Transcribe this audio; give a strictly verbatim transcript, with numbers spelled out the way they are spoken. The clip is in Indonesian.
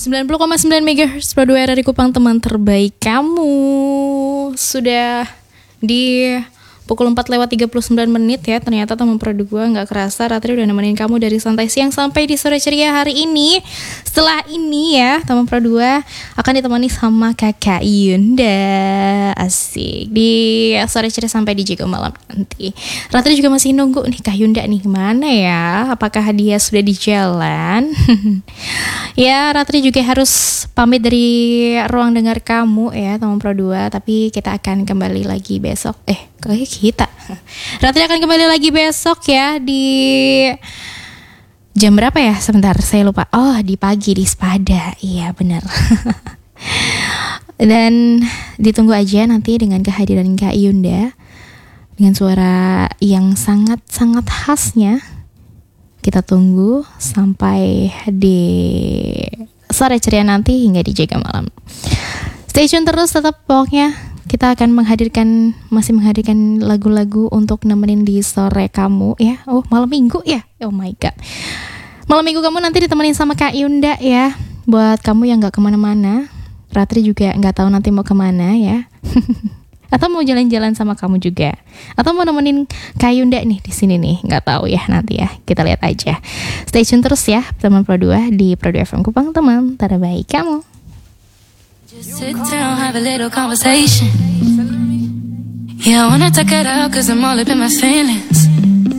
sembilan puluh koma sembilan megahertz Pro dua R R I Kupang, teman terbaik kamu. Sudah di pukul empat lewat tiga puluh sembilan menit ya. Ternyata teman Pro dua gak kerasa Ratri udah nemenin kamu dari santai siang sampai di sore ceria hari ini. Setelah ini ya teman Pro dua akan ditemani sama kakak Yunda. Asik di sore ceria sampai di Jago Malam nanti. Ratri juga masih nunggu nih Kak Yunda nih, gimana ya, apakah dia sudah di jalan? Ya, Ratri juga harus pamit dari ruang dengar kamu ya teman Pro dua. Tapi kita akan kembali lagi besok. Eh kayak kita Ratri akan kembali lagi besok ya di jam berapa ya, sebentar saya lupa. Oh di pagi di Spada, iya benar. Dan ditunggu aja nanti dengan kehadiran Kak Yunda dengan suara yang sangat-sangat khasnya. Kita tunggu sampai di sore ceria nanti hingga di Jaga Malam. Stay tune terus tetap, pokoknya kita akan menghadirkan, masih menghadirkan lagu-lagu untuk nemenin di sore kamu ya. Oh malam minggu ya, oh my god. Malam minggu kamu nanti ditemenin sama Kak Yunda ya. Buat kamu yang gak kemana-mana, Ratri juga gak tahu nanti mau kemana ya. Atau mau jalan-jalan sama kamu juga, atau mau nemenin Kak Yunda nih di sini nih, nggak tahu ya nanti ya, kita lihat aja. Stay tune terus ya teman Pro dua di Pro dua F M Kupang, teman terbaik kamu. Just sit down, have a little conversation. Yeah, I wanna talk it out cause I'm all up in my feelings.